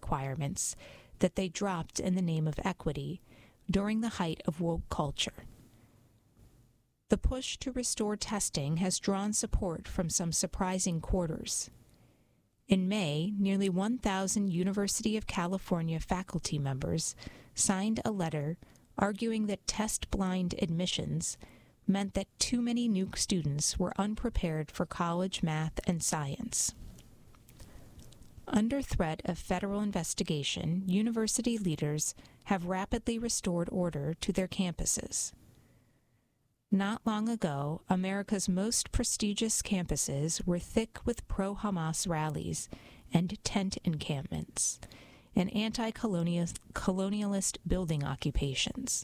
requirements that they dropped in the name of equity during the height of woke culture. The push to restore testing has drawn support from some surprising quarters. In May, nearly 1,000 University of California faculty members signed a letter arguing that test-blind admissions meant that too many new students were unprepared for college math and science. Under threat of federal investigation, university leaders have rapidly restored order to their campuses. Not long ago, America's most prestigious campuses were thick with pro-Hamas rallies and tent encampments and anti-colonialist building occupations.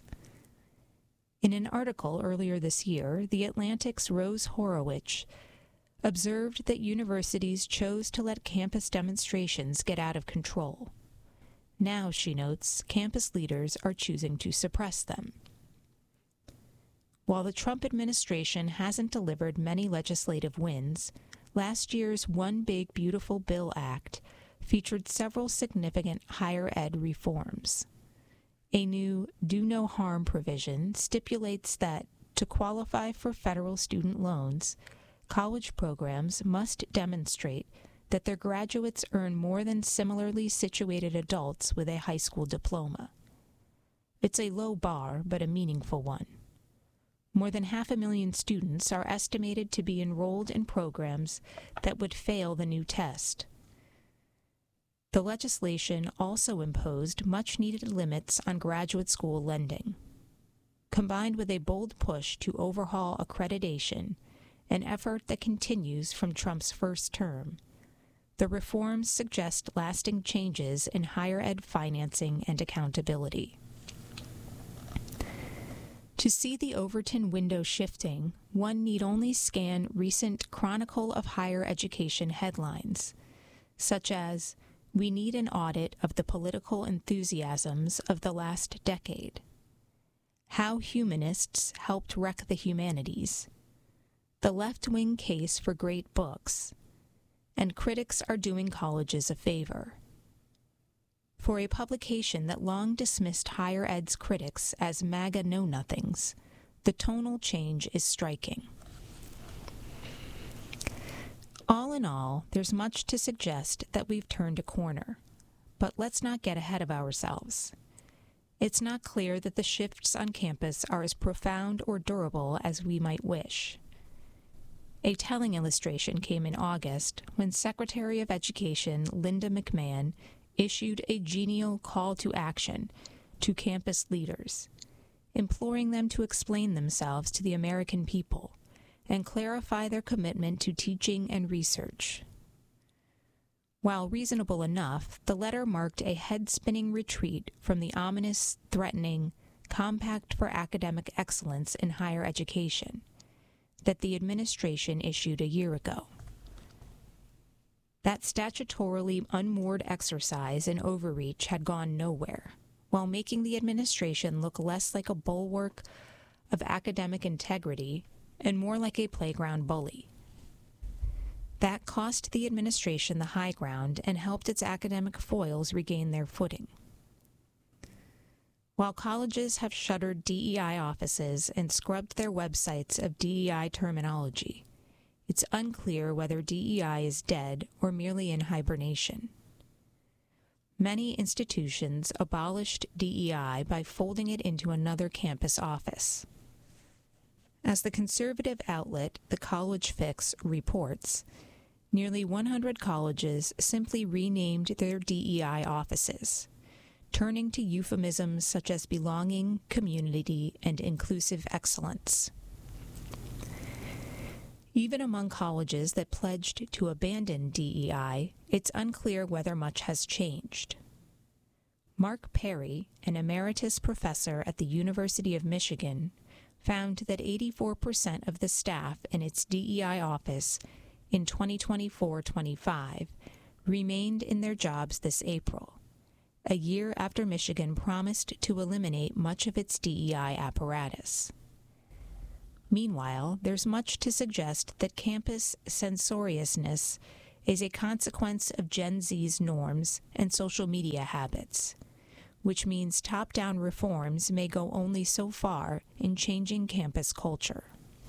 In an article earlier this year, The Atlantic's Rose Horowitz observed that universities chose to let campus demonstrations get out of control. Now, she notes, campus leaders are choosing to suppress them. While the Trump administration hasn't delivered many legislative wins, last year's One Big Beautiful Bill Act featured several significant higher ed reforms. A new do no harm provision stipulates that, to qualify for federal student loans, college programs must demonstrate that their graduates earn more than similarly situated adults with a high school diploma. It's a low bar, but a meaningful one. More than 500,000 students are estimated to be enrolled in programs that would fail the new test. The legislation also imposed much-needed limits on graduate school lending. Combined with a bold push to overhaul accreditation, an effort that continues from Trump's first term, the reforms suggest lasting changes in higher ed financing and accountability. To see the Overton window shifting, one need only scan recent Chronicle of Higher Education headlines, such as, "We need an audit of the political enthusiasms of the last decade," "How humanists helped wreck the humanities," "The left-wing case for great books," and "Critics are doing colleges a favor." For a publication that long dismissed higher ed's critics as MAGA know-nothings, the tonal change is striking. All in all, there's much to suggest that we've turned a corner, but let's not get ahead of ourselves. It's not clear that the shifts on campus are as profound or durable as we might wish. A telling illustration came in August when Secretary of Education Linda McMahon issued a genial call to action to campus leaders, imploring them to explain themselves to the American people and clarify their commitment to teaching and research. While reasonable enough, the letter marked a head-spinning retreat from the ominous, threatening Compact for Academic Excellence in Higher Education that the administration issued a year ago. That statutorily unmoored exercise in overreach had gone nowhere, while making the administration look less like a bulwark of academic integrity and more like a playground bully. That cost the administration the high ground and helped its academic foils regain their footing. While colleges have shuttered DEI offices and scrubbed their websites of DEI terminology, it's unclear whether DEI is dead or merely in hibernation. Many institutions abolished DEI by folding it into another campus office. As the conservative outlet The College Fix reports, nearly 100 colleges simply renamed their DEI offices, turning to euphemisms such as belonging, community, and inclusive excellence. Even among colleges that pledged to abandon DEI, it's unclear whether much has changed. Mark Perry, an emeritus professor at the University of Michigan, found that 84% of the staff in its DEI office in 2024-25 remained in their jobs this April, a year after Michigan promised to eliminate much of its DEI apparatus. Meanwhile, there's much to suggest that campus censoriousness is a consequence of Gen Z's norms and social media habits, which means top-down reforms may go only so far in changing campus culture.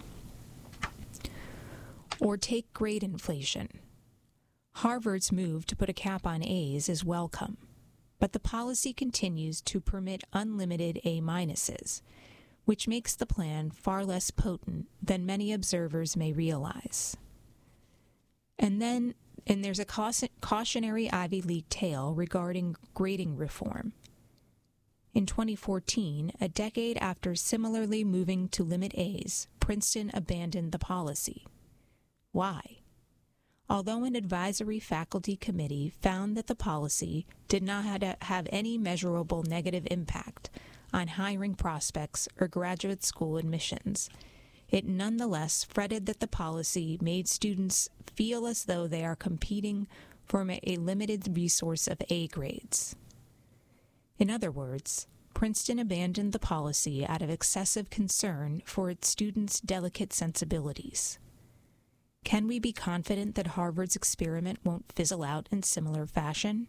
Or take grade inflation. Harvard's move to put a cap on A's is welcome, but the policy continues to permit unlimited A-minuses, which makes the plan far less potent than many observers may realize. And there's a cautionary Ivy League tale regarding grading reform. In 2014, a decade after similarly moving to limit A's, Princeton abandoned the policy. Why? Although an advisory faculty committee found that the policy did not have any measurable negative impact on hiring prospects or graduate school admissions, it nonetheless fretted that the policy made students feel as though they are competing for a limited resource of A grades. In other words, Princeton abandoned the policy out of excessive concern for its students' delicate sensibilities. Can we be confident that Harvard's experiment won't fizzle out in similar fashion?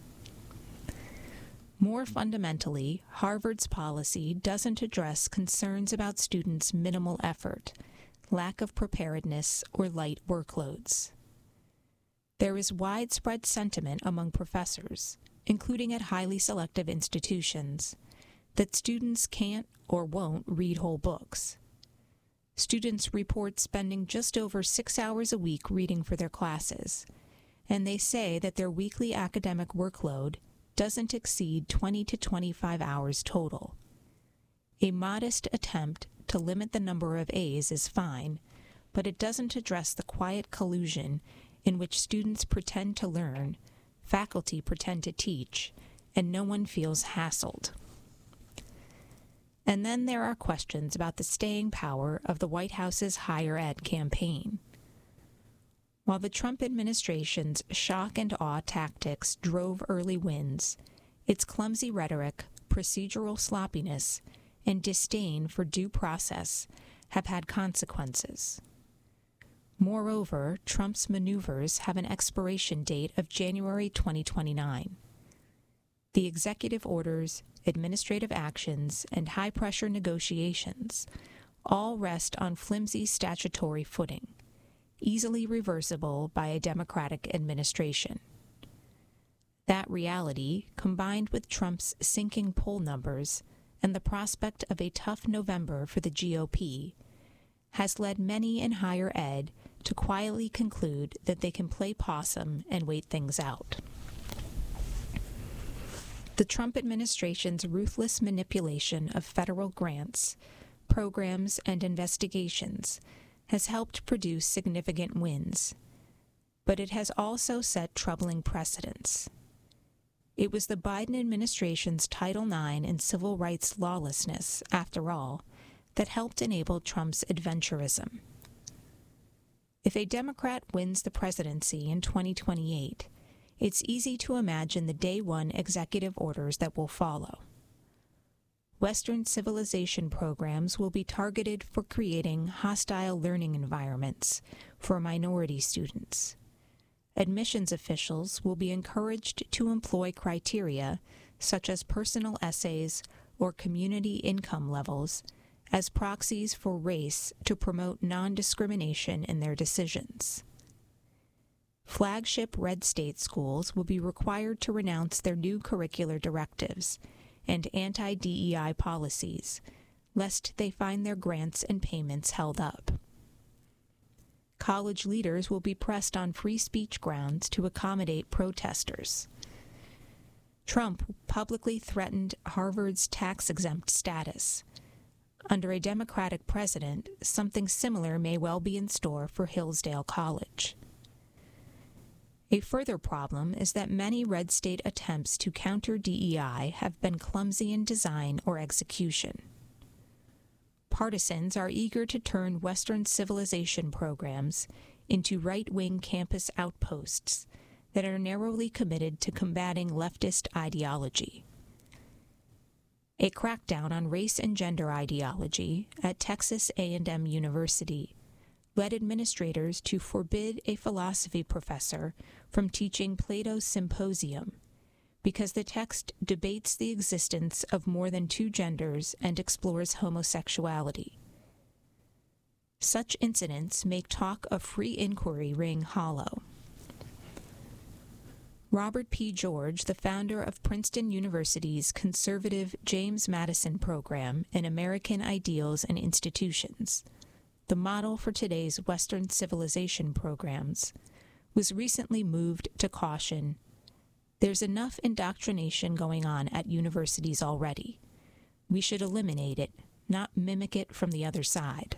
More fundamentally, Harvard's policy doesn't address concerns about students' minimal effort, lack of preparedness, or light workloads. There is widespread sentiment among professors, including at highly selective institutions, that students can't or won't read whole books. Students report spending just over 6 hours a week reading for their classes, and they say that their weekly academic workload doesn't exceed 20 to 25 hours total. A modest attempt to limit the number of A's is fine, but it doesn't address the quiet collusion in which students pretend to learn, faculty pretend to teach, and no one feels hassled. And then there are questions about the staying power of the White House's higher ed campaign. While the Trump administration's shock and awe tactics drove early wins, its clumsy rhetoric, procedural sloppiness, and disdain for due process have had consequences. Moreover, Trump's maneuvers have an expiration date of January 2029. The executive orders, administrative actions, and high-pressure negotiations all rest on flimsy statutory footing, easily reversible by a Democratic administration. That reality, combined with Trump's sinking poll numbers and the prospect of a tough November for the GOP, has led many in higher ed to quietly conclude that they can play possum and wait things out. The Trump administration's ruthless manipulation of federal grants, programs, and investigations has helped produce significant wins, but it has also set troubling precedents. It was the Biden administration's Title IX and civil rights lawlessness, after all, that helped enable Trump's adventurism. If a Democrat wins the presidency in 2028, it's easy to imagine the day one executive orders that will follow. Western civilization programs will be targeted for creating hostile learning environments for minority students. Admissions officials will be encouraged to employ criteria such as personal essays or community income levels as proxies for race to promote non-discrimination in their decisions. Flagship red state schools will be required to renounce their new curricular directives and anti-DEI policies, lest they find their grants and payments held up. College leaders will be pressed on free speech grounds to accommodate protesters. Trump publicly threatened Harvard's tax-exempt status. Under a Democratic president, something similar may well be in store for Hillsdale College. A further problem is that many red state attempts to counter DEI have been clumsy in design or execution. Partisans are eager to turn Western civilization programs into right-wing campus outposts that are narrowly committed to combating leftist ideology. A crackdown on race and gender ideology at Texas A&M University led administrators to forbid a philosophy professor from teaching Plato's Symposium because the text debates the existence of more than two genders and explores homosexuality. Such incidents make talk of free inquiry ring hollow. Robert P. George, the founder of Princeton University's conservative James Madison program in American Ideals and Institutions, the model for today's Western civilization programs, was recently moved to caution, "There's enough indoctrination going on at universities already. We should eliminate it, not mimic it from the other side."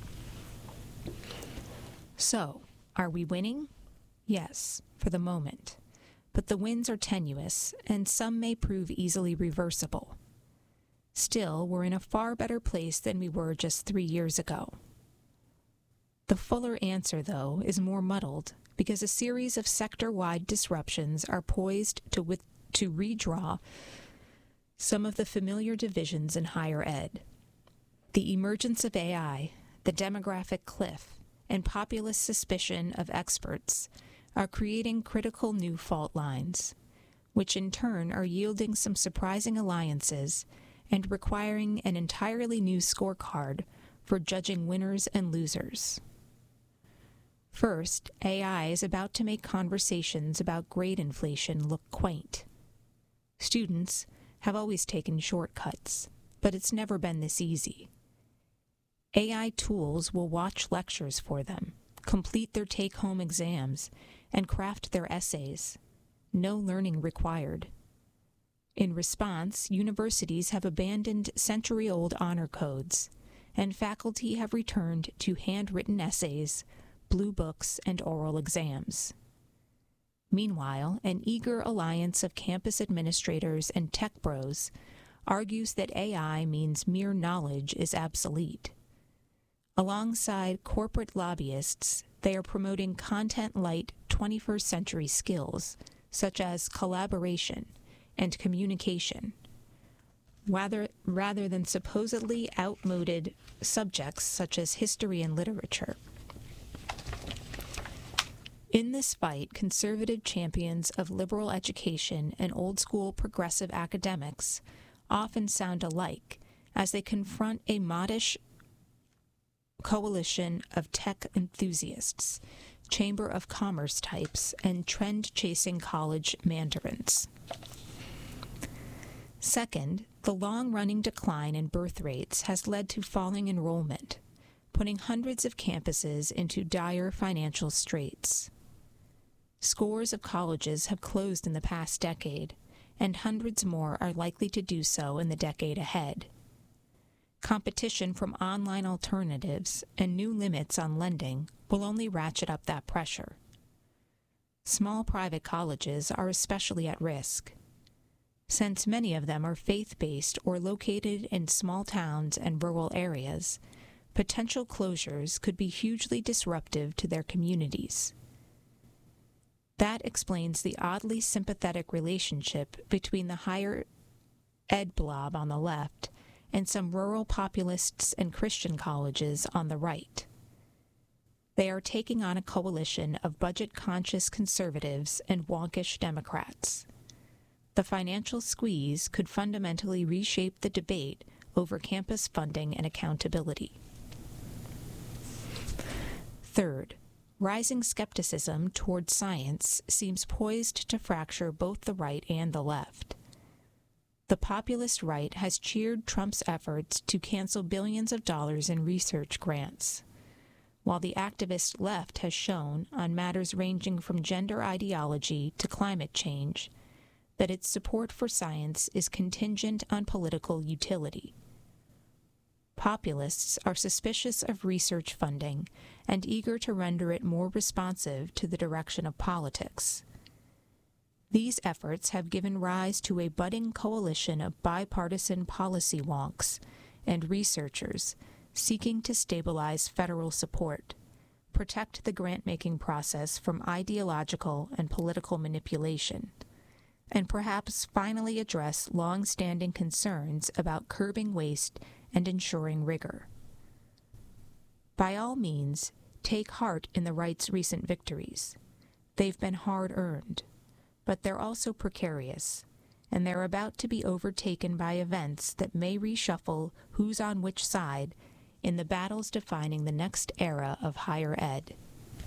So, are we winning? Yes, for the moment. But the wins are tenuous, and some may prove easily reversible. Still, we're in a far better place than we were just 3 years ago. The fuller answer, though, is more muddled, because a series of sector-wide disruptions are poised to redraw some of the familiar divisions in higher ed. The emergence of AI, the demographic cliff, and populist suspicion of experts are creating critical new fault lines, which in turn are yielding some surprising alliances and requiring an entirely new scorecard for judging winners and losers. First, AI is about to make conversations about grade inflation look quaint. Students have always taken shortcuts, but it's never been this easy. AI tools will watch lectures for them, complete their take-home exams, and craft their essays. No learning required. In response, universities have abandoned century-old honor codes, and faculty have returned to handwritten essays, blue books, and oral exams. Meanwhile, an eager alliance of campus administrators and tech bros argues that AI means mere knowledge is obsolete. Alongside corporate lobbyists, they are promoting content-light 21st century skills, such as collaboration and communication, rather than supposedly outmoded subjects such as history and literature. In this fight, conservative champions of liberal education and old-school progressive academics often sound alike as they confront a modish coalition of tech enthusiasts, Chamber of Commerce types, and trend-chasing college mandarins. Second, the long-running decline in birth rates has led to falling enrollment, putting hundreds of campuses into dire financial straits. Scores of colleges have closed in the past decade, and hundreds more are likely to do so in the decade ahead. Competition from online alternatives and new limits on lending will only ratchet up that pressure. Small private colleges are especially at risk, since many of them are faith-based or located in small towns and rural areas. Potential closures could be hugely disruptive to their communities. That explains the oddly sympathetic relationship between the higher ed blob on the left and some rural populists and Christian colleges on the right. They are taking on a coalition of budget-conscious conservatives and wonkish Democrats. The financial squeeze could fundamentally reshape the debate over campus funding and accountability. Third, rising skepticism toward science seems poised to fracture both the right and the left. The populist right has cheered Trump's efforts to cancel billions of dollars in research grants, while the activist left has shown, on matters ranging from gender ideology to climate change, that its support for science is contingent on political utility. Populists are suspicious of research funding and eager to render it more responsive to the direction of politics. These efforts have given rise to a budding coalition of bipartisan policy wonks and researchers seeking to stabilize federal support, protect the grant-making process from ideological and political manipulation, and perhaps finally address long-standing concerns about curbing waste and ensuring rigor. By all means, take heart in the right's recent victories. They've been hard-earned, but they're also precarious, and they're about to be overtaken by events that may reshuffle who's on which side in the battles defining the next era of higher ed.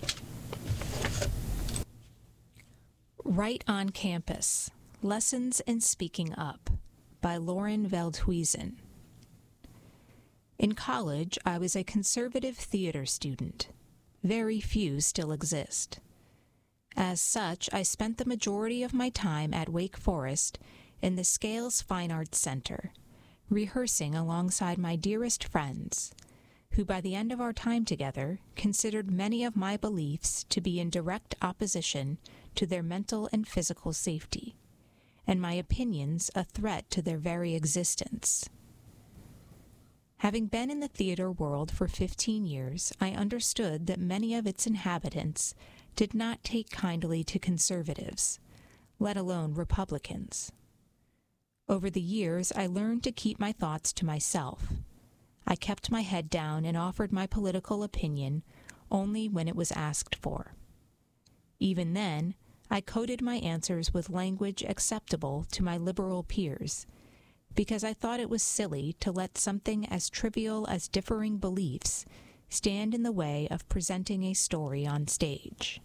Right on Campus, Lessons in Speaking Up by Lauren Veldhuizen. In college, I was a conservative theater student. Very few still exist. As such, I spent the majority of my time at Wake Forest in the Scales Fine Arts Center, rehearsing alongside my dearest friends, who by the end of our time together considered many of my beliefs to be in direct opposition to their mental and physical safety, and my opinions a threat to their very existence. Having been in the theater world for 15 years, I understood that many of its inhabitants did not take kindly to conservatives, let alone Republicans. Over the years, I learned to keep my thoughts to myself. I kept my head down and offered my political opinion only when it was asked for. Even then, I coded my answers with language acceptable to my liberal peers, because I thought it was silly to let something as trivial as differing beliefs stand in the way of presenting a story on stage.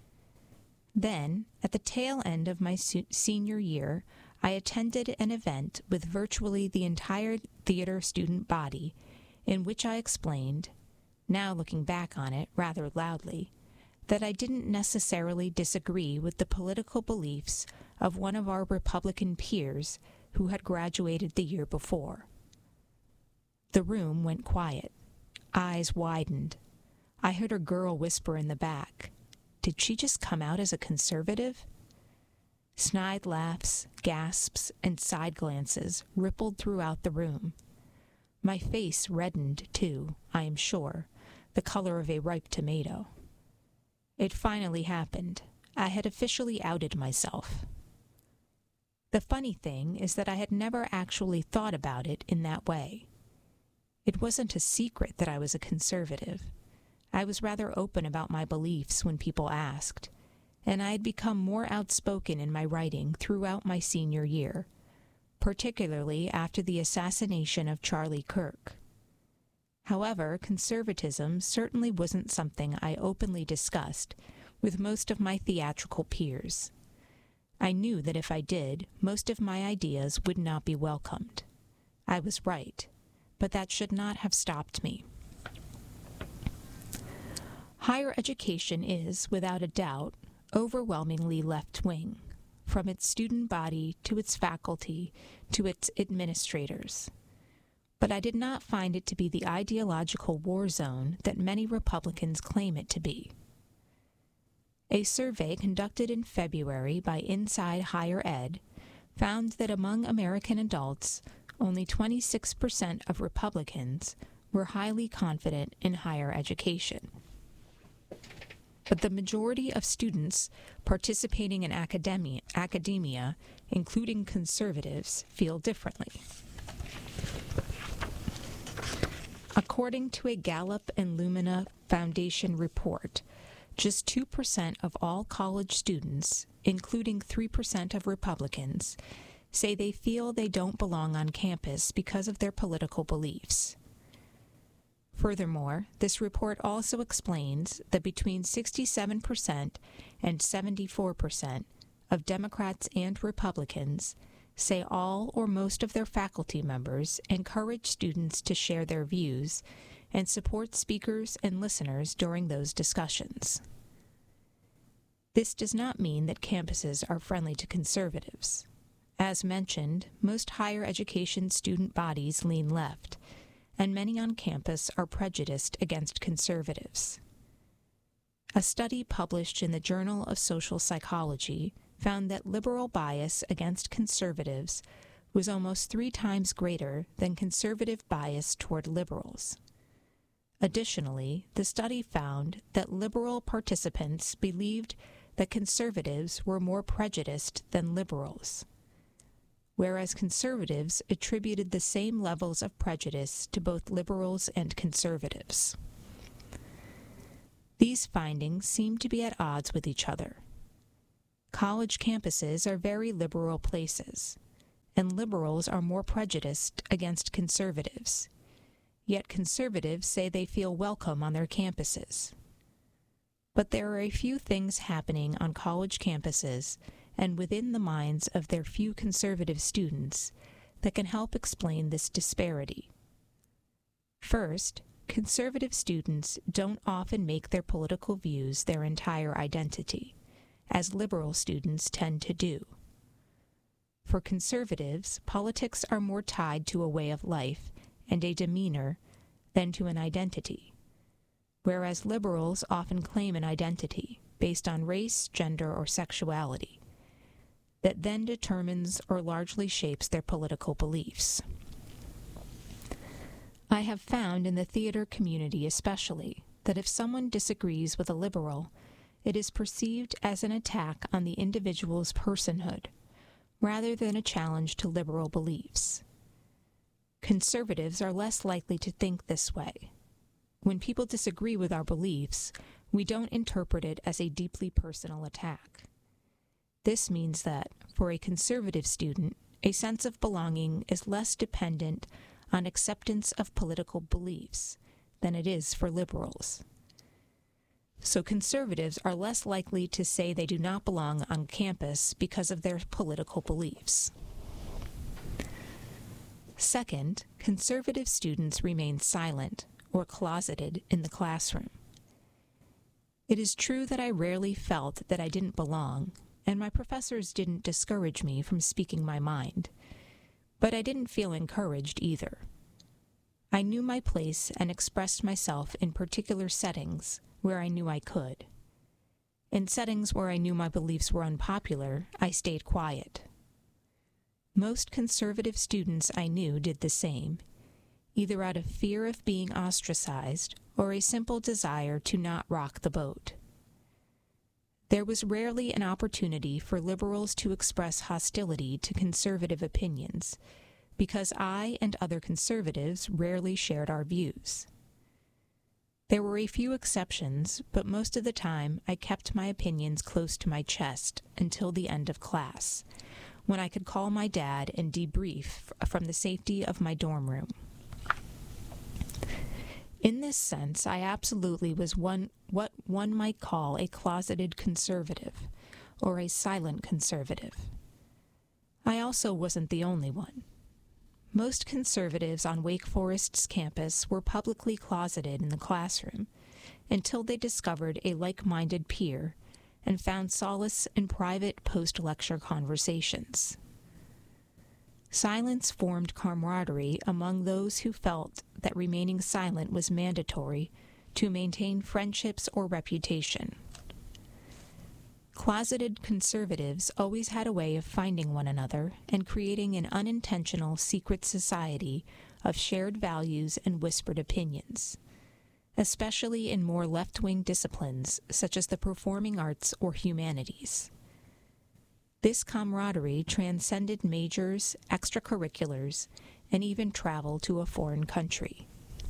Then, at the tail end of my senior year, I attended an event with virtually the entire theater student body in which I explained, now looking back on it rather loudly, that I didn't necessarily disagree with the political beliefs of one of our Republican peers who had graduated the year before. The room went quiet. Eyes widened. I heard a girl whisper in the back, "Did she just come out as a conservative?" Snide laughs, gasps, and side glances rippled throughout the room. My face reddened, too, I am sure, the color of a ripe tomato. It finally happened. I had officially outed myself. The funny thing is that I had never actually thought about it in that way. It wasn't a secret that I was a conservative. I was rather open about my beliefs when people asked, and I had become more outspoken in my writing throughout my senior year, particularly after the assassination of Charlie Kirk. However, conservatism certainly wasn't something I openly discussed with most of my theatrical peers. I knew that if I did, most of my ideas would not be welcomed. I was right, but that should not have stopped me. Higher education is, without a doubt, overwhelmingly left-wing, from its student body to its faculty to its administrators. But I did not find it to be the ideological war zone that many Republicans claim it to be. A survey conducted in February by Inside Higher Ed found that among American adults, only 26% of Republicans were highly confident in higher education. But the majority of students participating in academia, including conservatives, feel differently. According to a Gallup and Lumina Foundation report, just 2% of all college students, including 3% of Republicans, say they feel they don't belong on campus because of their political beliefs. Furthermore, this report also explains that between 67% and 74% of Democrats and Republicans say all or most of their faculty members encourage students to share their views and support speakers and listeners during those discussions. This does not mean that campuses are friendly to conservatives. As mentioned, most higher education student bodies lean left, and many on campus are prejudiced against conservatives. A study published in the Journal of Social Psychology found that liberal bias against conservatives was almost 3 times greater than conservative bias toward liberals. Additionally, the study found that liberal participants believed that conservatives were more prejudiced than liberals, whereas conservatives attributed the same levels of prejudice to both liberals and conservatives. These findings seem to be at odds with each other. College campuses are very liberal places, and liberals are more prejudiced against conservatives. Yet conservatives say they feel welcome on their campuses. But there are a few things happening on college campuses and within the minds of their few conservative students that can help explain this disparity. First, conservative students don't often make their political views their entire identity, as liberal students tend to do. For conservatives, politics are more tied to a way of life and a demeanor than to an identity, whereas liberals often claim an identity based on race, gender, or sexuality that then determines or largely shapes their political beliefs. I have found in the theater community especially that if someone disagrees with a liberal, it is perceived as an attack on the individual's personhood, rather than a challenge to liberal beliefs. Conservatives are less likely to think this way. When people disagree with our beliefs, we don't interpret it as a deeply personal attack. This means that, for a conservative student, a sense of belonging is less dependent on acceptance of political beliefs than it is for liberals. So conservatives are less likely to say they do not belong on campus because of their political beliefs. Second, conservative students remain silent or closeted in the classroom. It is true that I rarely felt that I didn't belong, and my professors didn't discourage me from speaking my mind, but I didn't feel encouraged either. I knew my place and expressed myself in particular settings where I knew I could. In settings where I knew my beliefs were unpopular, I stayed quiet. Most conservative students I knew did the same, either out of fear of being ostracized or a simple desire to not rock the boat. There was rarely an opportunity for liberals to express hostility to conservative opinions, because I and other conservatives rarely shared our views. There were a few exceptions, but most of the time I kept my opinions close to my chest until the end of class, when I could call my dad and debrief from the safety of my dorm room. In this sense, I absolutely was what one might call a closeted conservative, or a silent conservative. I also wasn't the only one. Most conservatives on Wake Forest's campus were publicly closeted in the classroom until they discovered a like-minded peer and found solace in private post-lecture conversations. Silence formed camaraderie among those who felt that remaining silent was mandatory to maintain friendships or reputation. Closeted conservatives always had a way of finding one another and creating an unintentional secret society of shared values and whispered opinions, especially in more left-wing disciplines such as the performing arts or humanities. This camaraderie transcended majors, extracurriculars, and even travel to a foreign country.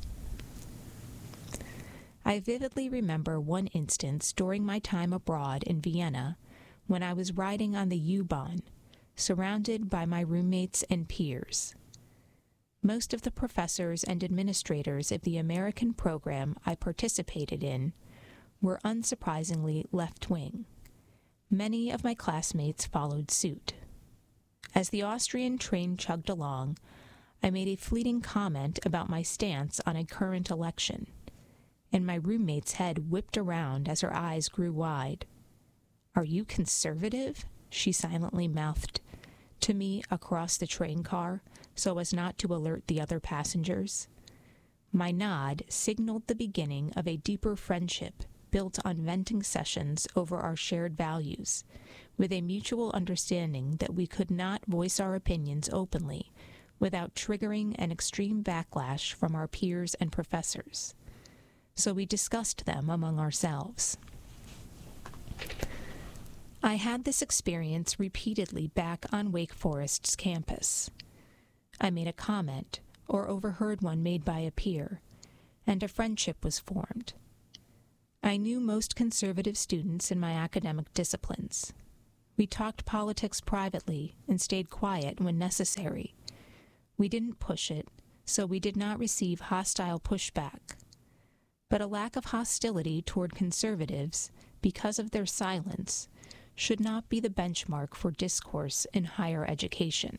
I vividly remember one instance during my time abroad in Vienna when I was riding on the U-Bahn, surrounded by my roommates and peers. Most of the professors and administrators of the American program I participated in were unsurprisingly left-wing. Many of my classmates followed suit. As the Austrian train chugged along, I made a fleeting comment about my stance on a current election, and my roommate's head whipped around as her eyes grew wide. "Are you conservative?" she silently mouthed to me across the train car so as not to alert the other passengers. My nod signaled the beginning of a deeper friendship built on venting sessions over our shared values, with a mutual understanding that we could not voice our opinions openly without triggering an extreme backlash from our peers and professors. So we discussed them among ourselves. I had this experience repeatedly back on Wake Forest's campus. I made a comment, or overheard one made by a peer, and a friendship was formed. I knew most conservative students in my academic disciplines. We talked politics privately and stayed quiet when necessary. We didn't push it, so we did not receive hostile pushback. But a lack of hostility toward conservatives, because of their silence, should not be the benchmark for discourse in higher education.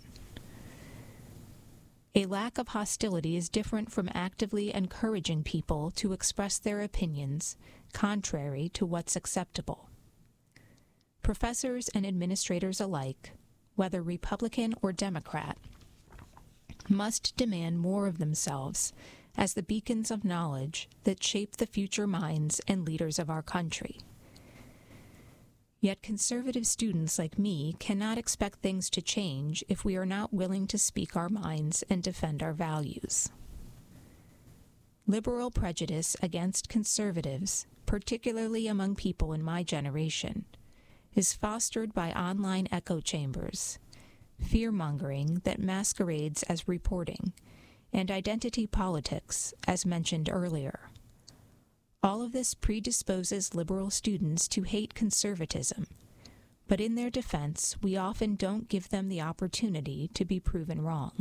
A lack of hostility is different from actively encouraging people to express their opinions contrary to what's acceptable. Professors and administrators alike, whether Republican or Democrat, must demand more of themselves as the beacons of knowledge that shape the future minds and leaders of our country. Yet conservative students like me cannot expect things to change if we are not willing to speak our minds and defend our values. Liberal prejudice against conservatives, particularly among people in my generation, is fostered by online echo chambers, fear-mongering that masquerades as reporting, and identity politics, as mentioned earlier. All of this predisposes liberal students to hate conservatism, but in their defense, we often don't give them the opportunity to be proven wrong.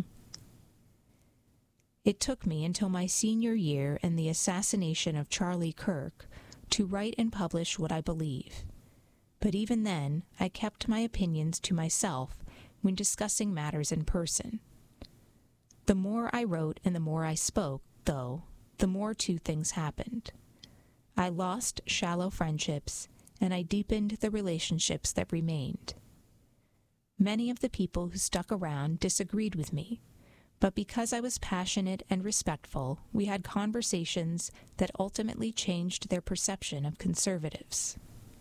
It took me until my senior year and the assassination of Charlie Kirk to write and publish what I believe. But even then, I kept my opinions to myself when discussing matters in person. The more I wrote and the more I spoke, though, the more two things happened. I lost shallow friendships, and I deepened the relationships that remained. Many of the people who stuck around disagreed with me, but because I was passionate and respectful, we had conversations that ultimately changed their perception of conservatives.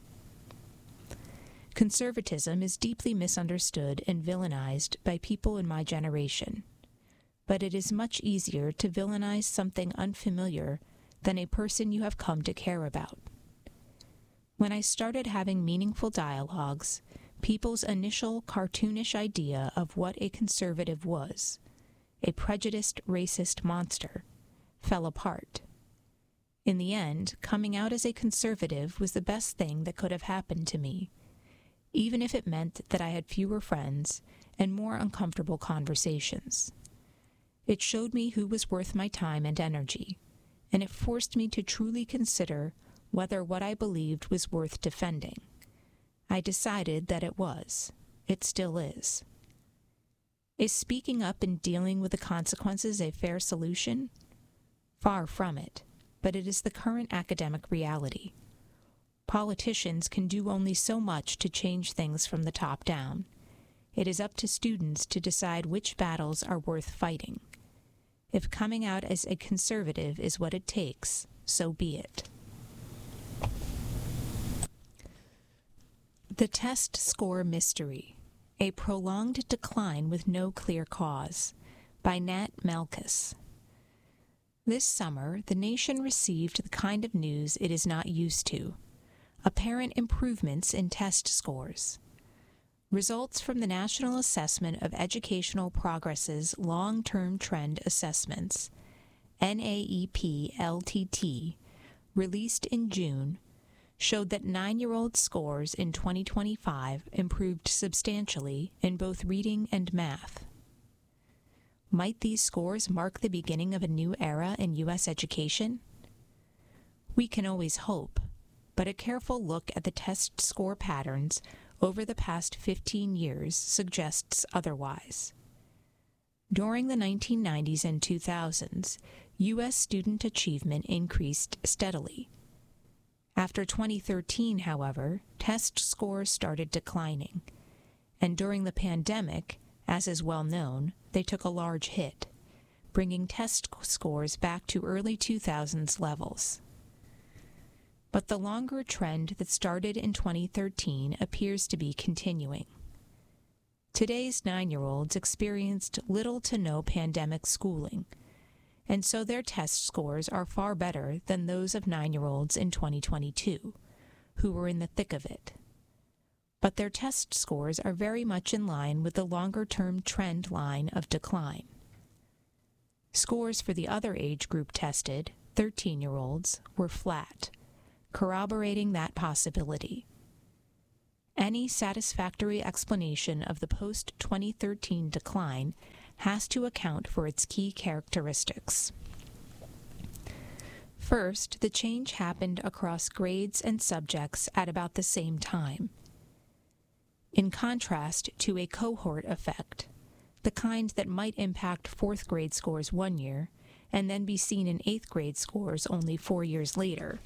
Conservatism is deeply misunderstood and villainized by people in my generation, but it is much easier to villainize something unfamiliar than a person you have come to care about. When I started having meaningful dialogues, people's initial cartoonish idea of what a conservative was, a prejudiced, racist monster, fell apart. In the end, coming out as a conservative was the best thing that could have happened to me, even if it meant that I had fewer friends and more uncomfortable conversations. It showed me who was worth my time and energy, and it forced me to truly consider whether what I believed was worth defending. I decided that it was. It still is. Is speaking up and dealing with the consequences a fair solution? Far from it, but it is the current academic reality. Politicians can do only so much to change things from the top down. It is up to students to decide which battles are worth fighting. If coming out as a conservative is what it takes, so be it. The Test Score Mystery: A Prolonged Decline with No Clear Cause, by Nat Malkus. This summer, the nation received the kind of news it is not used to: apparent improvements in test scores. Results from the National Assessment of Educational Progress's Long-Term Trend Assessments, NAEP-LTT, released in June, showed that 9-year-old scores in 2025 improved substantially in both reading and math. Might these scores mark the beginning of a new era in U.S. education? We can always hope, but a careful look at the test score patterns over the past 15 years suggests otherwise. During the 1990s and 2000s, U.S. student achievement increased steadily. After 2013, however, test scores started declining, and during the pandemic, as is well known, they took a large hit, bringing test scores back to early 2000s levels. But the longer trend that started in 2013 appears to be continuing. Today's 9-year-olds experienced little to no pandemic schooling, and so their test scores are far better than those of 9-year-olds in 2022, who were in the thick of it. But their test scores are very much in line with the longer-term trend line of decline. Scores for the other age group tested, 13-year-olds, were flat, corroborating that possibility. Any satisfactory explanation of the post-2013 decline has to account for its key characteristics. First, the change happened across grades and subjects at about the same time. In contrast to a cohort effect, the kind that might impact fourth grade scores 1 year and then be seen in eighth grade scores only 4 years later,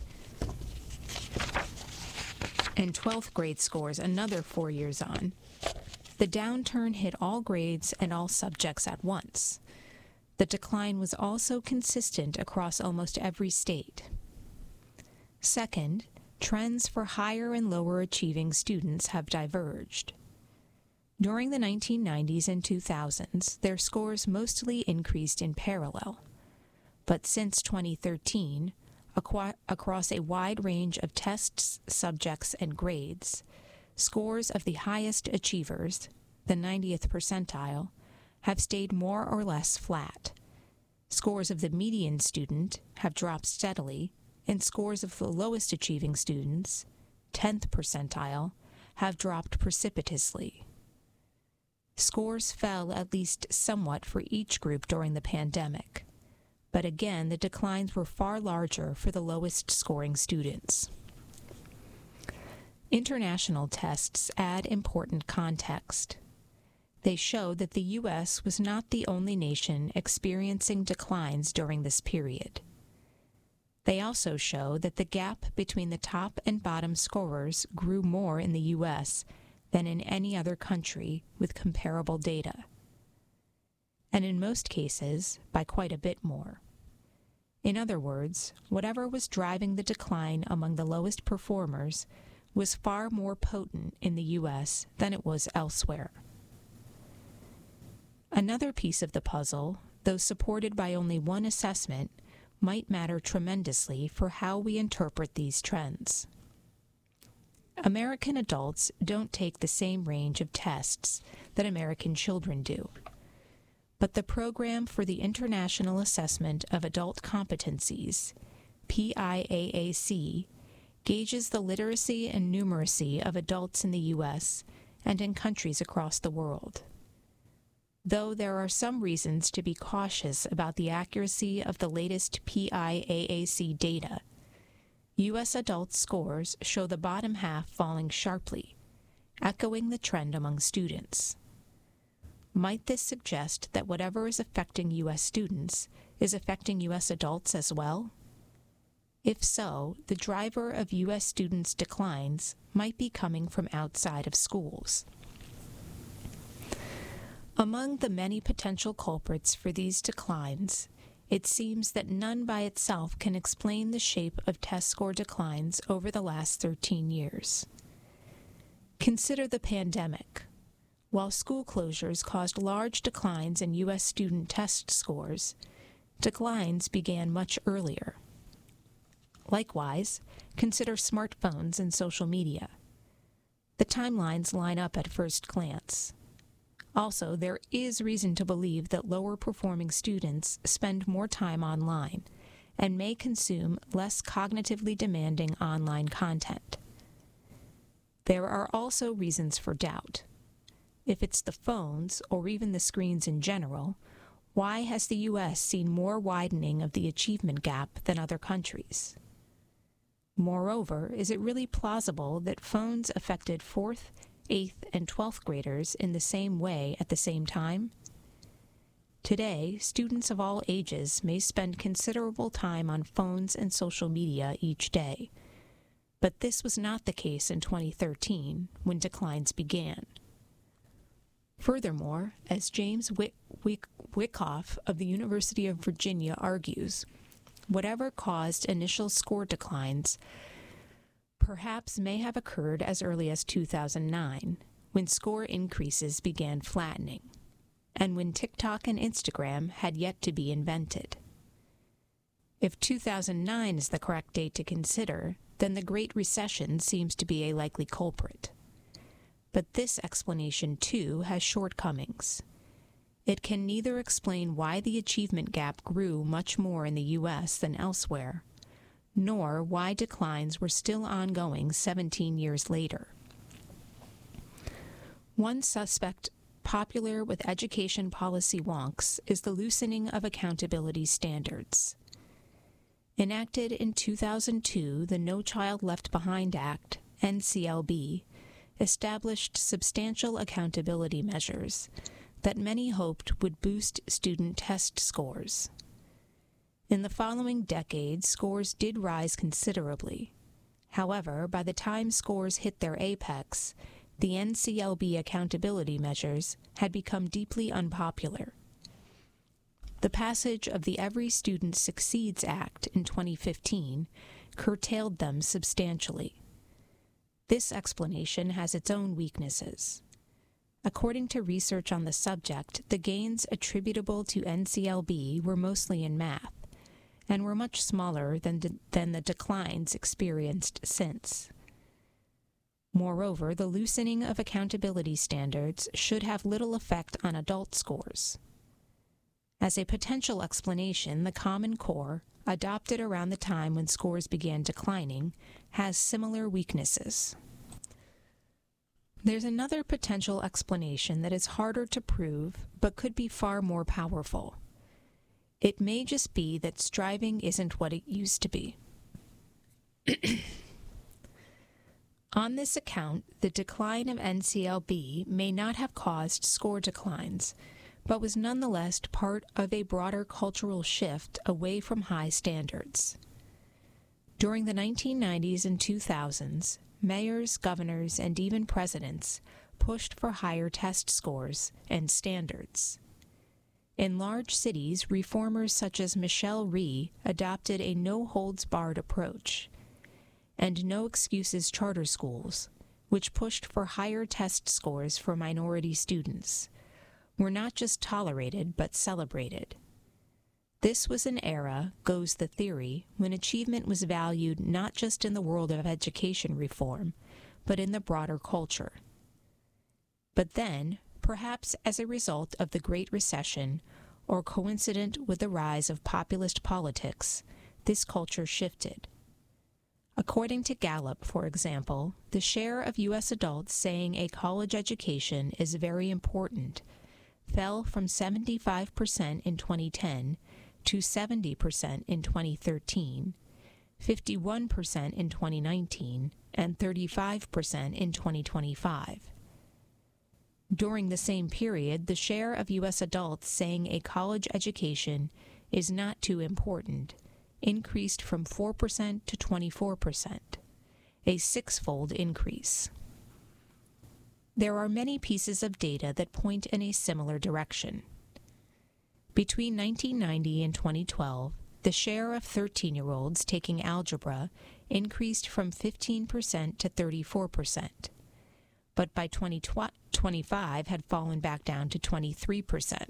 and 12th grade scores another 4 years on, the downturn hit all grades and all subjects at once. The decline was also consistent across almost every state. Second, trends for higher and lower achieving students have diverged. During the 1990s and 2000s, their scores mostly increased in parallel. But since 2013, across a wide range of tests, subjects, and grades, scores of the highest achievers, the 90th percentile, have stayed more or less flat. Scores of the median student have dropped steadily, and scores of the lowest achieving students, 10th percentile, have dropped precipitously. Scores fell at least somewhat for each group during the pandemic, but again the declines were far larger for the lowest scoring students. International tests add important context. They show that the U.S. was not the only nation experiencing declines during this period. They also show that the gap between the top and bottom scorers grew more in the U.S. than in any other country with comparable data, and in most cases, by quite a bit more. In other words, whatever was driving the decline among the lowest performers was far more potent in the U.S. than it was elsewhere. Another piece of the puzzle, though supported by only one assessment, might matter tremendously for how we interpret these trends. American adults don't take the same range of tests that American children do, but the Program for the International Assessment of Adult Competencies, PIAAC, gauges the literacy and numeracy of adults in the U.S. and in countries across the world. Though there are some reasons to be cautious about the accuracy of the latest PIAAC data, U.S. adult scores show the bottom half falling sharply, echoing the trend among students. Might this suggest that whatever is affecting U.S. students is affecting U.S. adults as well? If so, the driver of U.S. students' declines might be coming from outside of schools. Among the many potential culprits for these declines, it seems that none by itself can explain the shape of test score declines over the last 13 years. Consider the pandemic. While school closures caused large declines in U.S. student test scores, declines began much earlier. Likewise, consider smartphones and social media. The timelines line up at first glance. Also, there is reason to believe that lower-performing students spend more time online and may consume less cognitively demanding online content. There are also reasons for doubt. If it's the phones, or even the screens in general, why has the U.S. seen more widening of the achievement gap than other countries? Moreover, is it really plausible that phones affected 4th, 8th, and 12th graders in the same way at the same time? Today, students of all ages may spend considerable time on phones and social media each day, but this was not the case in 2013, when declines began. Furthermore, as James Wyckoff of the University of Virginia argues, whatever caused initial score declines perhaps may have occurred as early as 2009, when score increases began flattening, and when TikTok and Instagram had yet to be invented. If 2009 is the correct date to consider, then the Great Recession seems to be a likely culprit. But this explanation, too, has shortcomings. It can neither explain why the achievement gap grew much more in the U.S. than elsewhere, nor why declines were still ongoing 17 years later. One suspect popular with education policy wonks is the loosening of accountability standards. Enacted in 2002, the No Child Left Behind Act, NCLB, established substantial accountability measures that many hoped would boost student test scores. In the following decades, scores did rise considerably. However, by the time scores hit their apex, the NCLB accountability measures had become deeply unpopular. The passage of the Every Student Succeeds Act in 2015 curtailed them substantially. This explanation has its own weaknesses. According to research on the subject, the gains attributable to NCLB were mostly in math, and were much smaller than the declines experienced since. Moreover, the loosening of accountability standards should have little effect on adult scores. As a potential explanation, the Common Core, adopted around the time when scores began declining, has similar weaknesses. There's another potential explanation that is harder to prove, but could be far more powerful. It may just be that striving isn't what it used to be. On this account, the decline of NCLB may not have caused score declines, but was nonetheless part of a broader cultural shift away from high standards. During the 1990s and 2000s, mayors, governors, and even presidents pushed for higher test scores and standards. In large cities, reformers such as Michelle Rhee adopted a no-holds-barred approach, and no-excuses charter schools, which pushed for higher test scores for minority students, were not just tolerated but celebrated. This was an era, goes the theory, when achievement was valued not just in the world of education reform, but in the broader culture. But then, perhaps as a result of the Great Recession, or coincident with the rise of populist politics, this culture shifted. According to Gallup, for example, the share of U.S. adults saying a college education is very important fell from 75% in 2010 to 70% in 2013, 51% in 2019, and 35% in 2025. During the same period, the share of U.S. adults saying a college education is not too important increased from 4% to 24%, a six-fold increase. There are many pieces of data that point in a similar direction. Between 1990 and 2012, the share of 13-year-olds taking algebra increased from 15% to 34%, but by 2025 had fallen back down to 23%.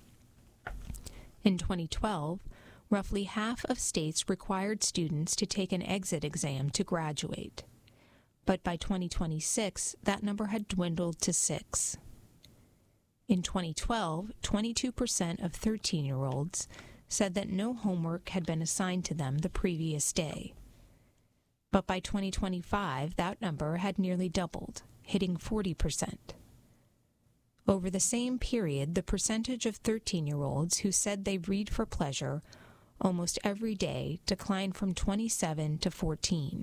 In 2012, roughly half of states required students to take an exit exam to graduate, but by 2026, that number had dwindled to 6. In 2012, 22% of 13-year-olds said that no homework had been assigned to them the previous day. But by 2025, that number had nearly doubled, hitting 40%. Over the same period, the percentage of 13-year-olds who said they read for pleasure almost every day declined from 27 to 14.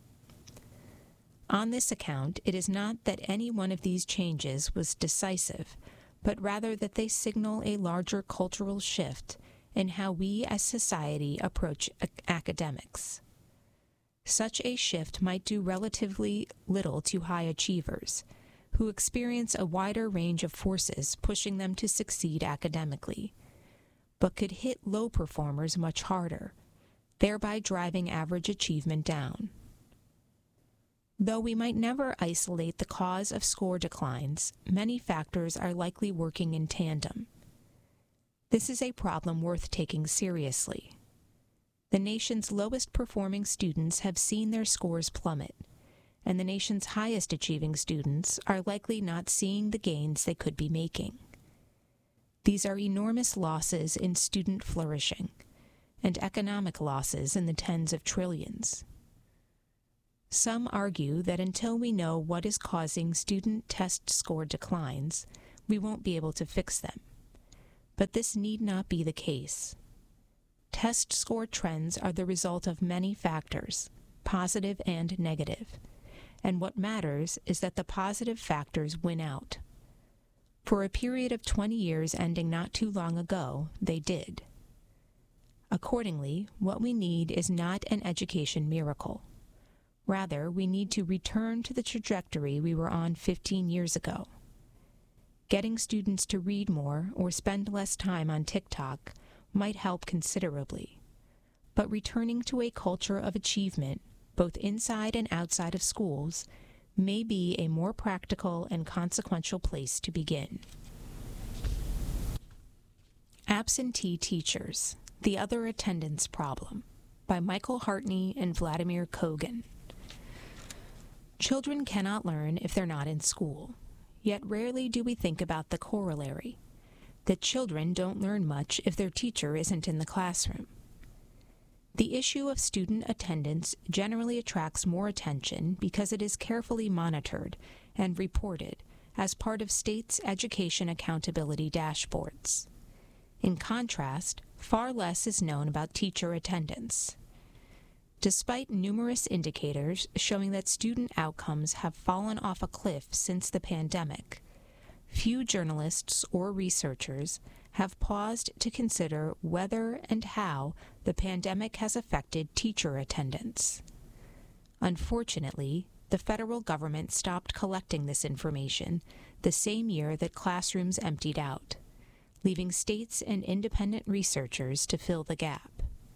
On this account, it is not that any one of these changes was decisive, but rather that they signal a larger cultural shift in how we as society approach academics. Such a shift might do relatively little to high achievers, who experience a wider range of forces pushing them to succeed academically, but could hit low performers much harder, thereby driving average achievement down. Though we might never isolate the cause of score declines, many factors are likely working in tandem. This is a problem worth taking seriously. The nation's lowest performing students have seen their scores plummet, and the nation's highest achieving students are likely not seeing the gains they could be making. These are enormous losses in student flourishing, and economic losses in the tens of trillions. Some argue that until we know what is causing student test score declines, we won't be able to fix them. But this need not be the case. Test score trends are the result of many factors, positive and negative, and what matters is that the positive factors win out. For a period of 20 years ending not too long ago, they did. Accordingly, what we need is not an education miracle. Rather, we need to return to the trajectory we were on 15 years ago. Getting students to read more or spend less time on TikTok might help considerably, but returning to a culture of achievement, both inside and outside of schools, may be a more practical and consequential place to begin. Absentee Teachers, The Other Attendance Problem, by Michael Hartney and Vladimir Kogan. Children cannot learn if they're not in school, yet rarely do we think about the corollary, that children don't learn much if their teacher isn't in the classroom. The issue of student attendance generally attracts more attention because it is carefully monitored and reported as part of states' education accountability dashboards. In contrast, far less is known about teacher attendance. Despite numerous indicators showing that student outcomes have fallen off a cliff since the pandemic, few journalists or researchers have paused to consider whether and how the pandemic has affected teacher attendance. Unfortunately, the federal government stopped collecting this information the same year that classrooms emptied out, leaving states and independent researchers to fill the gap.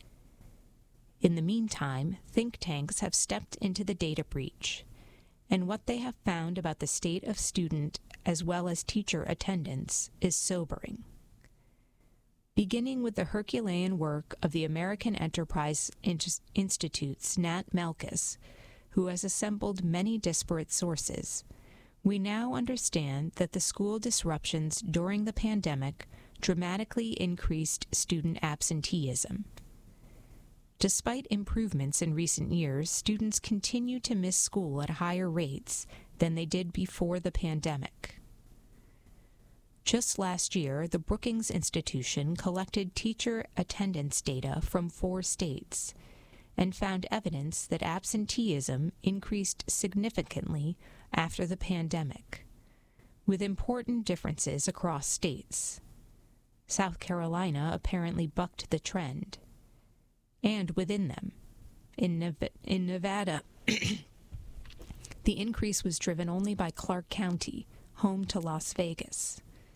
In the meantime, think tanks have stepped into the data breach, and what they have found about the state of student as well as teacher attendance is sobering. Beginning with the Herculean work of the American Enterprise Institute's Nat Melkus, who has assembled many disparate sources, we now understand that the school disruptions during the pandemic dramatically increased student absenteeism. Despite improvements in recent years, students continue to miss school at higher rates than they did before the pandemic. Just last year, the Brookings Institution collected teacher attendance data from 4 states and found evidence that absenteeism increased significantly after the pandemic, with important differences across states. South Carolina apparently bucked the trend. And within them, in Nevada, the increase was driven only by Clark County, home to Las Vegas.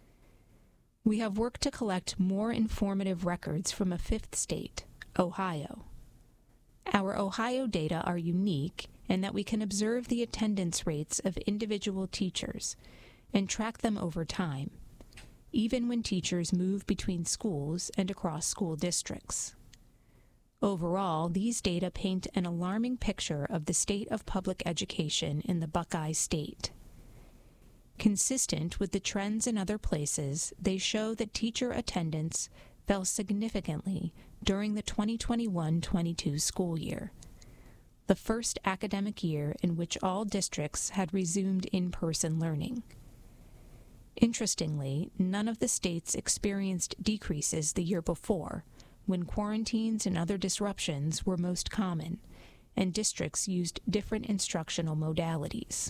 We have worked to collect more informative records from a 5th state, Ohio. Our Ohio data are unique in that we can observe the attendance rates of individual teachers and track them over time, even when teachers move between schools and across school districts. Overall, these data paint an alarming picture of the state of public education in the Buckeye State. Consistent with the trends in other places, they show that teacher attendance fell significantly during the 2021-22 school year, the first academic year in which all districts had resumed in-person learning. Interestingly, none of the states experienced decreases the year before, when quarantines and other disruptions were most common, and districts used different instructional modalities.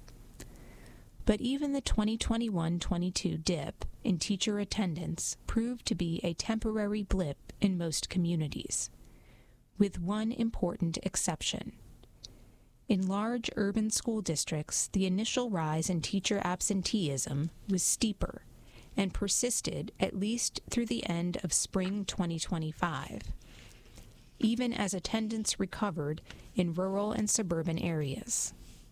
But even the 2021-22 dip in teacher attendance proved to be a temporary blip in most communities, with one important exception. In large urban school districts, the initial rise in teacher absenteeism was steeper and persisted at least through the end of spring 2025, even as attendance recovered in rural and suburban areas.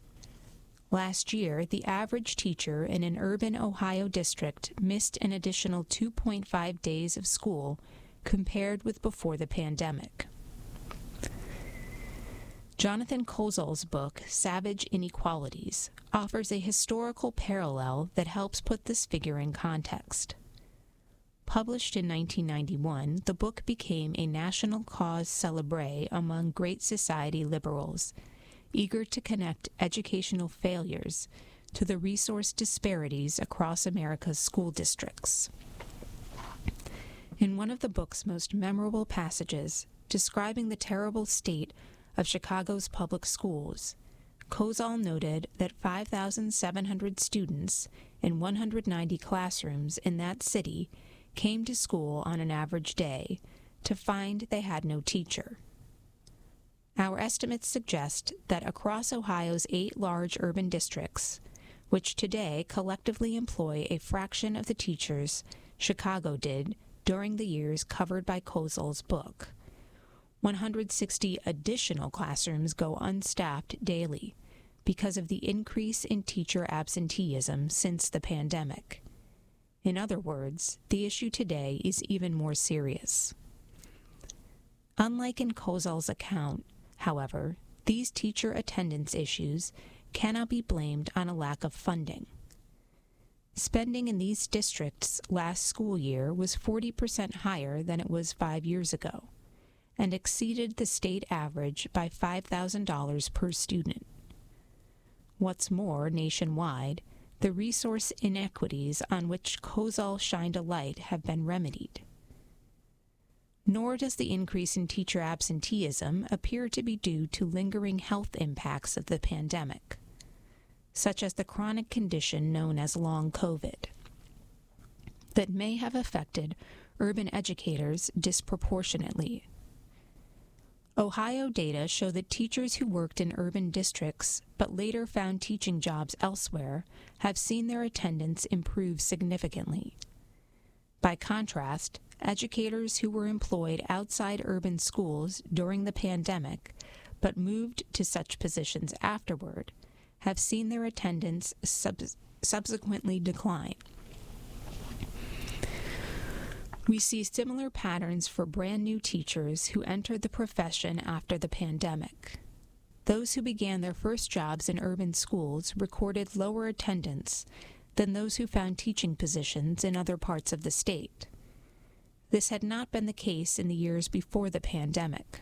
Last year, the average teacher in an urban Ohio district missed an additional 2.5 days of school compared with before the pandemic. Jonathan Kozol's book, Savage Inequalities, offers a historical parallel that helps put this figure in context. Published in 1991, the book became a national cause célèbre among Great Society liberals, eager to connect educational failures to the resource disparities across America's school districts. In one of the book's most memorable passages, describing the terrible state of Chicago's public schools, Kozol noted that 5,700 students in 190 classrooms in that city came to school on an average day to find they had no teacher. Our estimates suggest that across Ohio's 8 large urban districts, which today collectively employ a fraction of the teachers Chicago did during the years covered by Kozol's book, 160 additional classrooms go unstaffed daily because of the increase in teacher absenteeism since the pandemic. In other words, the issue today is even more serious. Unlike in Kozol's account, however, these teacher attendance issues cannot be blamed on a lack of funding. Spending in these districts last school year was 40% higher than it was 5 years ago, and exceeded the state average by $5,000 per student. What's more, nationwide, the resource inequities on which Kozol shined a light have been remedied. Nor does the increase in teacher absenteeism appear to be due to lingering health impacts of the pandemic, such as the chronic condition known as long COVID, that may have affected urban educators disproportionately. Ohio data show that teachers who worked in urban districts but later found teaching jobs elsewhere have seen their attendance improve significantly. By contrast, educators who were employed outside urban schools during the pandemic but moved to such positions afterward have seen their attendance subsequently decline. We see similar patterns for brand new teachers who entered the profession after the pandemic. Those who began their first jobs in urban schools recorded lower attendance than those who found teaching positions in other parts of the state. This had not been the case in the years before the pandemic.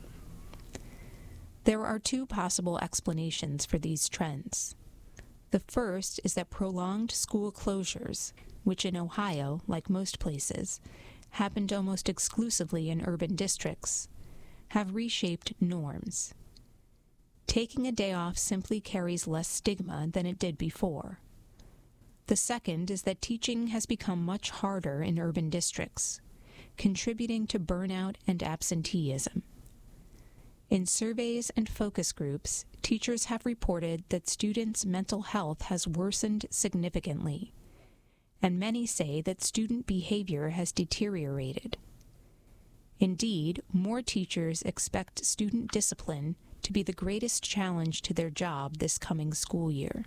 There are 2 possible explanations for these trends. The first is that prolonged school closures, which in Ohio, like most places, happened almost exclusively in urban districts, have reshaped norms. Taking a day off simply carries less stigma than it did before. The second is that teaching has become much harder in urban districts, contributing to burnout and absenteeism. In surveys and focus groups, teachers have reported that students' mental health has worsened significantly, and many say that student behavior has deteriorated. Indeed, more teachers expect student discipline to be the greatest challenge to their job this coming school year.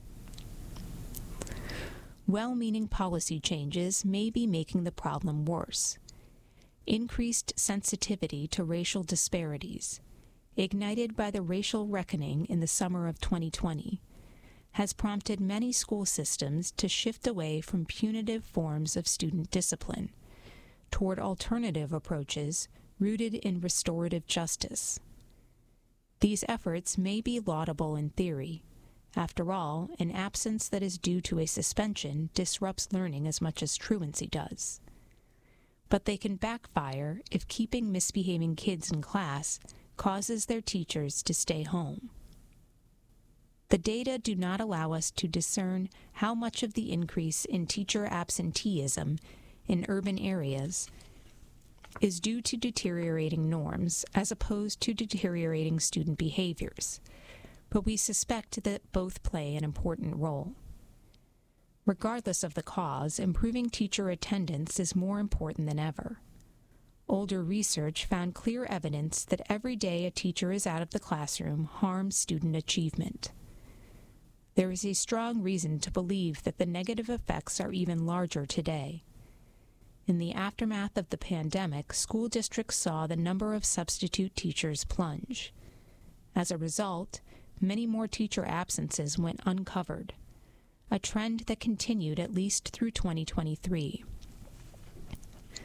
Well-meaning policy changes may be making the problem worse. Increased sensitivity to racial disparities, ignited by the racial reckoning in the summer of 2020, has prompted many school systems to shift away from punitive forms of student discipline toward alternative approaches rooted in restorative justice. These efforts may be laudable in theory. After all, an absence that is due to a suspension disrupts learning as much as truancy does. But they can backfire if keeping misbehaving kids in class causes their teachers to stay home. The data do not allow us to discern how much of the increase in teacher absenteeism in urban areas is due to deteriorating norms as opposed to deteriorating student behaviors, but we suspect that both play an important role. Regardless of the cause, improving teacher attendance is more important than ever. Older research found clear evidence that every day a teacher is out of the classroom harms student achievement. There is a strong reason to believe that the negative effects are even larger today. In the aftermath of the pandemic, school districts saw the number of substitute teachers plunge. As a result, many more teacher absences went uncovered, a trend that continued at least through 2023.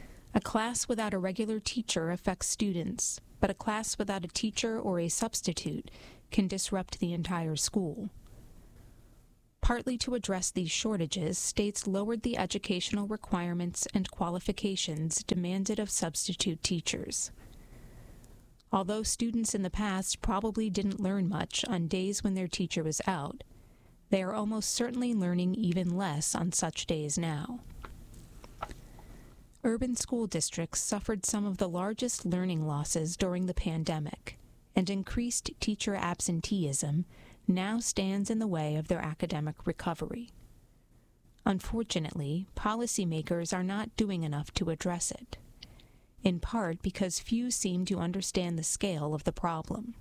class without a regular teacher affects students, but a class without a teacher or a substitute can disrupt the entire school. Partly to address these shortages, states lowered the educational requirements and qualifications demanded of substitute teachers. Although students in the past probably didn't learn much on days when their teacher was out, they are almost certainly learning even less on such days now. Urban school districts suffered some of the largest learning losses during the pandemic, and increased teacher absenteeism now stands in the way of their academic recovery. Unfortunately, policymakers are not doing enough to address it, in part because few seem to understand the scale of the problem.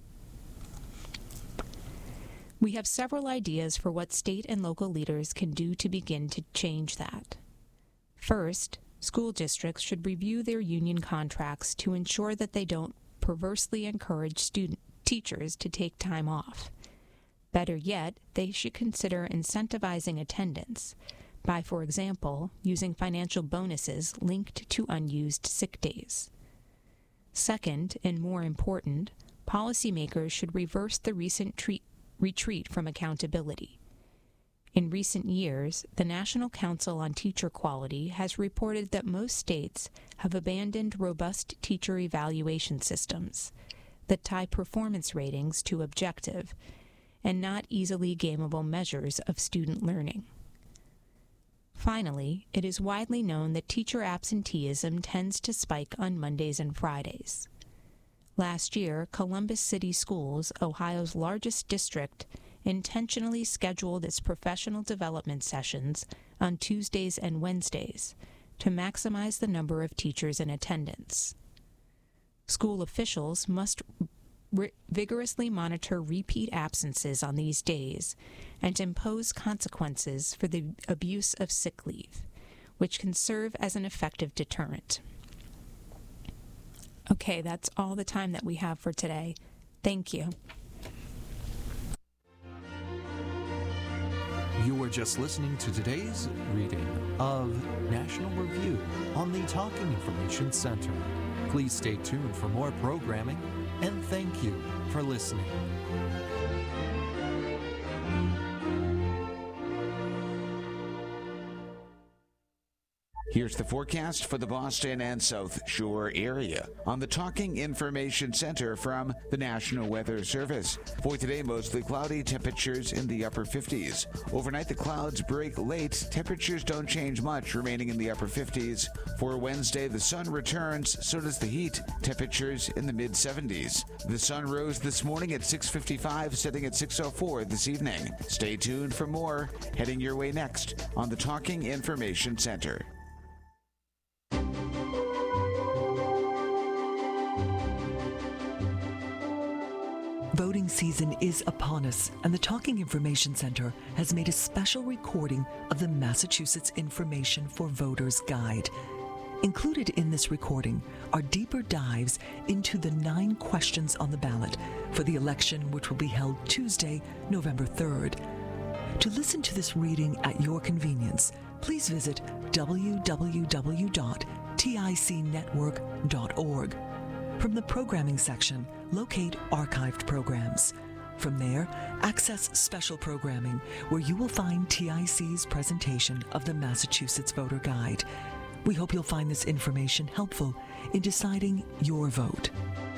We have several ideas for what state and local leaders can do to begin to change that. First, school districts should review their union contracts to ensure that they don't perversely encourage teachers to take time off. Better yet, they should consider incentivizing attendance by, for example, using financial bonuses linked to unused sick days. Second, and more important, policymakers should reverse the recent retreat from accountability. In recent years, the National Council on Teacher Quality has reported that most states have abandoned robust teacher evaluation systems that tie performance ratings to objective and not easily gameable measures of student learning. Finally, it is widely known that teacher absenteeism tends to spike on Mondays and Fridays. Last year, Columbus City Schools, Ohio's largest district, intentionally scheduled its professional development sessions on Tuesdays and Wednesdays to maximize the number of teachers in attendance. School officials must vigorously monitor repeat absences on these days and impose consequences for the abuse of sick leave, which can serve as an effective deterrent. Okay, that's all the time that we have for today. Thank you. You were just listening to today's reading of National Review on the Talking Information Center. Please stay tuned for more programming, and thank you for listening. Here's the forecast for the Boston and South Shore area on the Talking Information Center from the National Weather Service. For today, mostly cloudy, temperatures in the upper 50s. Overnight, the clouds break late. Temperatures don't change much, remaining in the upper 50s. For Wednesday, the sun returns, so does the heat. Temperatures in the mid-70s. The sun rose this morning at 6:55, setting at 6:04 this evening. Stay tuned for more, heading your way next on the Talking Information Center. Voting season is upon us, and the Talking Information Center has made a special recording of the Massachusetts Information for Voters Guide. Included in this recording are deeper dives into the 9 questions on the ballot for the election, which will be held Tuesday, November 3rd. To listen to this reading at your convenience, please visit www.ticnetwork.org. From the programming section, locate archived programs. From there, access special programming, where you will find TIC's presentation of the Massachusetts Voter Guide. We hope you'll find this information helpful in deciding your vote.